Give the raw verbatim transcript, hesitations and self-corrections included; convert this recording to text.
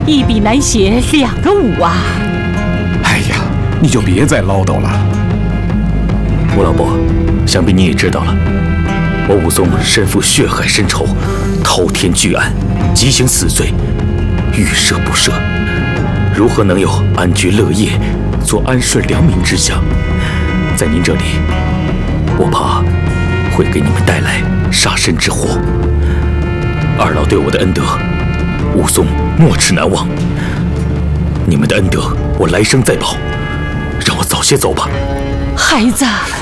一笔难写两个武啊！ 哎呀，你就别再唠叨了。 吴老伯，想必你也知道了，我武松身负血海深仇，滔天巨案，极刑死罪，欲赦不赦，如何能有安居乐业、做安顺良民之想？在您这里，我怕会给你们带来杀身之祸。二老对我的恩德，武松没齿难忘。你们的恩德，我来生再报。让我早些走吧。 孩子。